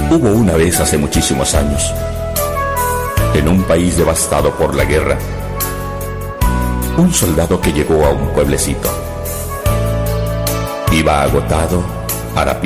Hubo una vez hace muchísimos años, en un país devastado por la guerra, un soldado que llegó a un pueblecito. Iba agotado, harapiento.